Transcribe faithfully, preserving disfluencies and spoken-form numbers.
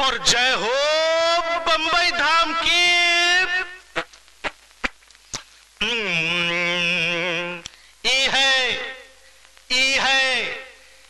और जय हो बंबई धाम की। ई है, ई है